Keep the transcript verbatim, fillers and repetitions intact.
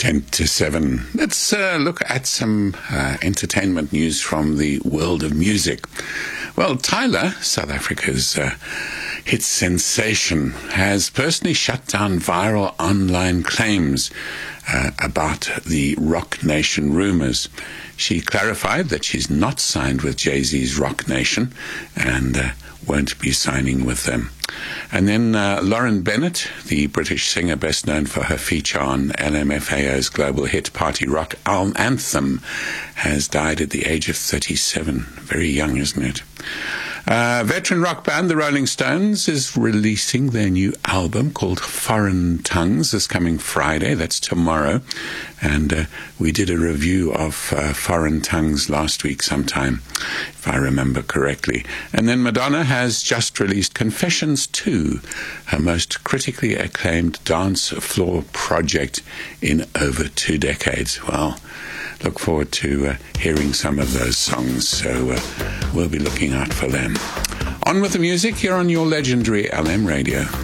ten to seven. Let's uh, look at some uh, entertainment news from the world of music. Well, Tyler, South Africa's uh, hit sensation, has personally shut down viral online claims uh, about the Rock Nation rumors. She clarified that she's not signed with Jay-Z's Rock Nation and uh, won't be signing with them. And then uh, Lauren Bennett, the British singer best known for her feature on L M F A O's global hit party rock anthem, has died at the age of thirty-seven. Very young, isn't it? Uh, veteran rock band The Rolling Stones is releasing their new album called Foreign Tongues this coming Friday. That's tomorrow. And uh, we did a review of uh, Foreign Tongues last week sometime, if I remember correctly. And then Madonna has just released Confessions two, her most critically acclaimed dance floor project in over two decades. Well, look forward to uh, hearing some of those songs, so uh, we'll be looking out for them. On with the music here on your legendary L M Radio.